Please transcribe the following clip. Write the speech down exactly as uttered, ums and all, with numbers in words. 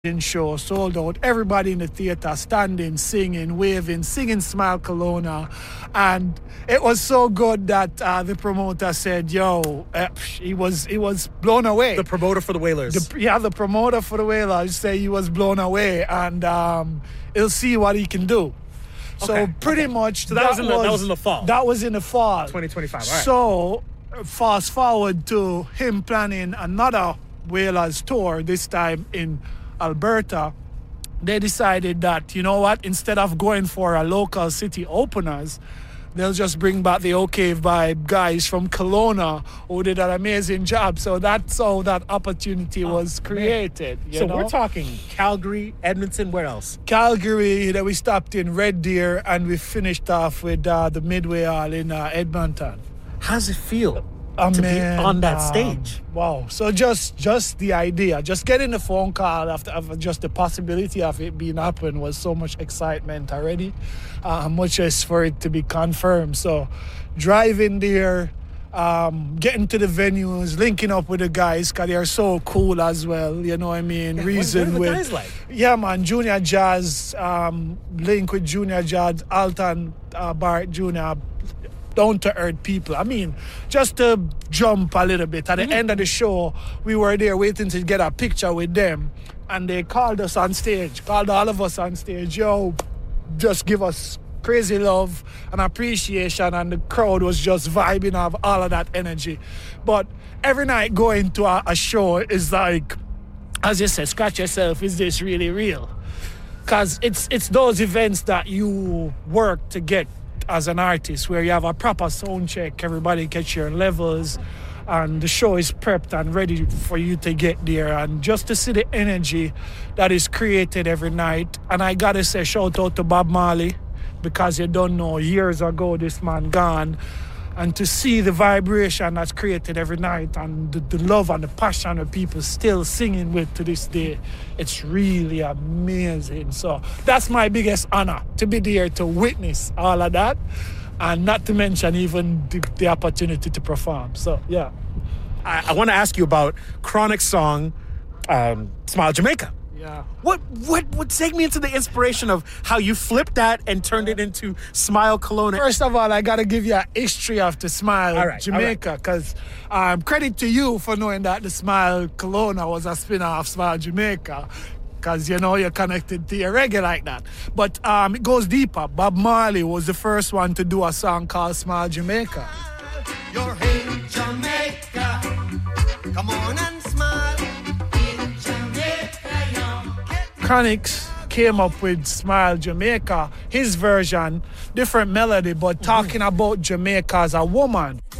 show sold out. Everybody in the theater standing, singing, waving, singing Smile Kelowna. And it was so good that uh, the promoter said, yo, uh, he was he was blown away. The promoter for the Whalers. The, yeah, the promoter for the Whalers say he was blown away, and um, he'll see what he can do. So okay, pretty okay. much so that, that was in the, that was in the fall. That was in the fall. twenty twenty-five. All right. So fast forward to him planning another Whalers tour, this time in Alberta. They decided that, you know what, instead of going for a local city openers, they'll just bring back the OK Vibe guys from Kelowna who did an amazing job. So that's how that opportunity oh, was created. You so know? We're talking Calgary, Edmonton, where else? Calgary, then we stopped in Red Deer, and we finished off with uh, the Midway Hall in uh, Edmonton. How does it feel? Oh, to man, be on that um, stage. Wow. So just just the idea, just getting the phone call after, after just the possibility of it being happen was so much excitement already, uh, much as for it to be confirmed. So driving there, um, getting to the venues, linking up with the guys, because they are so cool as well, you know what I mean? Yeah, Reason what, what are the with, guys like? Yeah, man, Junior Jazz, um, link with Junior Jazz, Alton uh, Barrett Junior, down-to-earth people. I mean, just to jump a little bit, at the mm-hmm. end of the show, we were there waiting to get a picture with them, and they called us on stage, called all of us on stage, yo, just give us crazy love and appreciation, and the crowd was just vibing off all of that energy. But every night going to a, a show is like, as you said, scratch yourself, is this really real? Because it's, it's those events that you work to get as an artist, where you have a proper sound check, everybody gets your levels, and the show is prepped and ready for you to get there. And just to see the energy that is created every night. And I gotta say shout out to Bob Marley, because you don't know, years ago this man gone, and to see the vibration that's created every night, and the, the love and the passion of people still singing with to this day, it's really amazing. So that's my biggest honor, to be there to witness all of that, and not to mention even the, the opportunity to perform. So yeah. I, I want to ask you about Chronix's song, um, Smile Jamaica. Yeah. What what would take me into the inspiration of how you flipped that and turned it into Smile Kelowna? First of all, I got to give you a history of the Smile all right, Jamaica, because right. um, credit to you for knowing that the Smile Kelowna was a spin-off of Smile Jamaica, because, you know, you're connected to your reggae like that. But um, it goes deeper. Bob Marley was the first one to do a song called Smile Jamaica. You're in Jamaica. Come on and smile. In Jamaica, Chronix came up with Smile Jamaica, his version, different melody, but talking mm-hmm. about Jamaica as a woman.